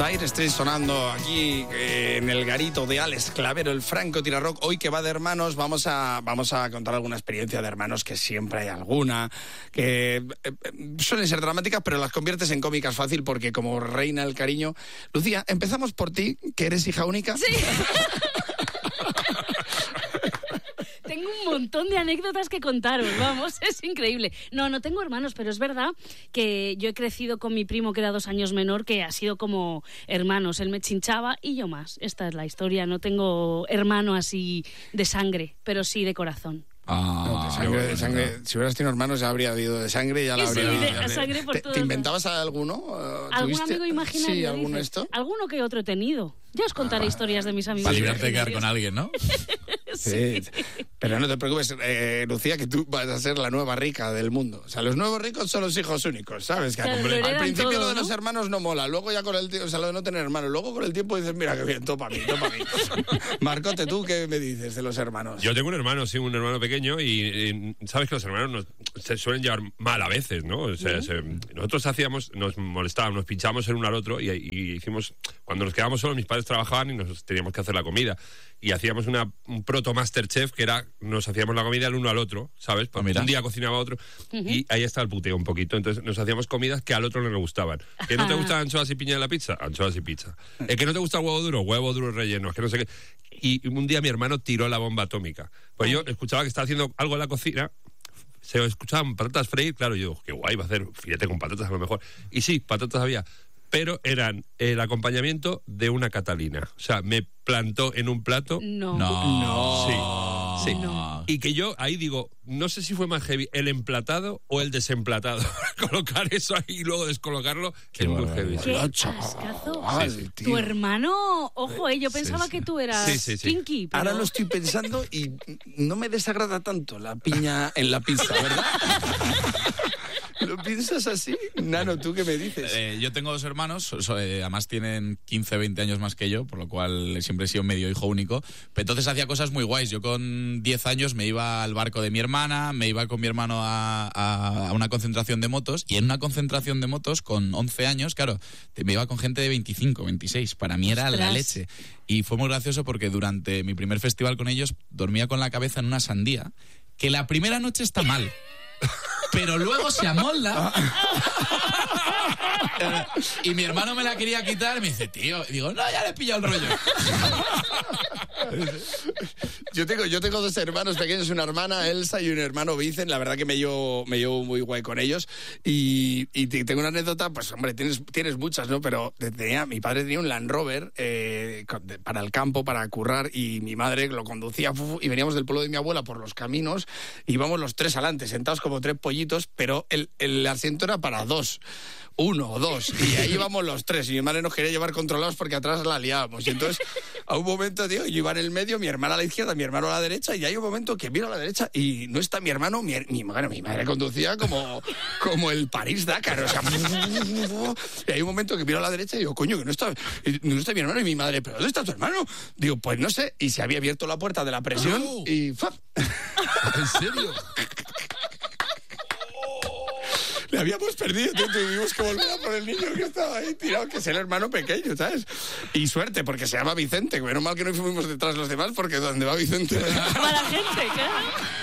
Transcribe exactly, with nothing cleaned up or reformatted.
Dire Straits sonando aquí eh, en el garito de Alex Clavero, el Franco Tirarock. Hoy que va de hermanos, vamos a, vamos a contar alguna experiencia de hermanos, que siempre hay alguna, que eh, suelen ser dramáticas, pero las conviertes en cómicas fácil porque como reina el cariño. Lucía, empezamos por ti, que eres hija única. Sí. Tengo un montón de anécdotas que contaros, vamos, es increíble. No, no tengo hermanos, pero es verdad que yo he crecido con mi primo, que era dos años menor, que ha sido como hermanos. Él me chinchaba y yo más. Esta es la historia. No tengo hermano así de sangre, pero sí de corazón. Ah, no, de sangre, de sangre. Si hubieras tenido hermanos ya habría habido de sangre, ya la sí, habría de, de sangre por ¿Te, todos ¿Te inventabas lados. alguno? ¿Algún ¿Tuviste? amigo imaginario? Sí, ¿alguno dices? esto? Alguno que otro he tenido. Ya os contaré ah, historias de mis amigos. Para librarte de quedar con alguien, ¿no? Sí. sí. Pero no te preocupes, eh, Lucía, que tú vas a ser la nueva rica del mundo. O sea, los nuevos ricos son los hijos únicos, ¿sabes? Que, hombre, al principio todo, lo de ¿no? los hermanos no mola, luego ya con el tiempo, o sea, lo de no tener hermanos, luego con el tiempo dices, mira qué bien, todo para mí, todo para mí. Marcote, ¿tú qué me dices de los hermanos? Yo tengo un hermano, sí, un hermano pequeño y, y sabes que los hermanos nos, se suelen llevar mal a veces, ¿no? O sea, ¿Mm? se, nosotros hacíamos, nos molestábamos, nos pinchábamos el uno al otro y, y hicimos, cuando nos quedábamos solos, mis padres trabajaban y nos teníamos que hacer la comida. Y hacíamos una, un proto Masterchef que era, nos hacíamos la comida el uno al otro, ¿sabes? Porque un día cocinaba otro uh-huh. y ahí está el puteo un poquito. Entonces nos hacíamos comidas que al otro no le gustaban. ¿Que no te gustan anchoas y piña en la pizza? Anchoas y pizza. ¿Es que no te gusta el huevo duro? Huevo duro relleno. Es que no sé qué. Y un día mi hermano tiró la bomba atómica. Pues yo escuchaba que estaba haciendo algo en la cocina, se escuchaban patatas freír, claro, yo digo, qué guay, va a hacer filete con patatas a lo mejor. Y sí, patatas había, pero eran el acompañamiento de una Catalina. O sea, me plantó en un plato. No. No. Sí. Sí. No. Y que yo ahí digo, no sé si fue más heavy el emplatado o el desemplatado. Colocar eso ahí y luego descolocarlo, que es muy heavy. ¿Qué cascazo? Sí, sí. Tu hermano, ojo, eh, yo pensaba sí, sí. que tú eras sí, sí, sí. Pinky. Pero... Ahora lo estoy pensando y no me desagrada tanto la piña en la pizza, ¿verdad? ¿Lo piensas así? Nano, ¿tú qué me dices? Eh, yo tengo dos hermanos, so, eh, además tienen quince, veinte años más que yo, por lo cual siempre he sido medio hijo único. Pero entonces hacía cosas muy guays. Yo con diez años me iba al barco de mi hermana, me iba con mi hermano a, a, a una concentración de motos, y en una concentración de motos con once años, claro, me iba con gente de veinticinco, veintiséis. Para mí era ¡ostras! La leche. Y fue muy gracioso porque durante mi primer festival con ellos dormía con la cabeza en una sandía, que la primera noche está mal. Pero luego se amolda. Y mi hermano me la quería quitar y me dice, tío, y digo, no, ya le he pillado el rollo. Yo tengo, yo tengo dos hermanos pequeños, una hermana Elsa y un hermano Vicen. La verdad que me llevo, me llevo muy guay con ellos. Y, y tengo una anécdota, pues hombre, tienes, tienes muchas, ¿no? Pero tenía, mi padre tenía un Land Rover eh, para el campo, para currar, y mi madre lo conducía y veníamos del pueblo de mi abuela por los caminos, íbamos los tres adelante, sentados como tres pollitos, pero el, el asiento era para dos. Uno o dos, y ahí íbamos los tres, y mi madre nos quería llevar controlados porque atrás la liábamos. Y entonces, a un momento, tío, yo iba en el medio, mi hermana a la izquierda, mi hermano a la derecha, y hay un momento que miro a la derecha y no está mi hermano, mi, mi, bueno, mi madre conducía como, como el París-Dakar, o sea, y hay un momento que miro a la derecha y digo, coño, que no está, no está mi hermano, y mi madre, ¿pero dónde está tu hermano? Digo, pues no sé, y se había abierto la puerta de la presión, oh. y ¡fap! ¿En serio? Le habíamos perdido, tío, tuvimos que volver a por el niño que estaba ahí tirado, que es el hermano pequeño, ¿sabes? Y suerte, porque se llama Vicente, menos mal que no fuimos detrás de los demás, porque donde va Vicente... Mala gente, claro.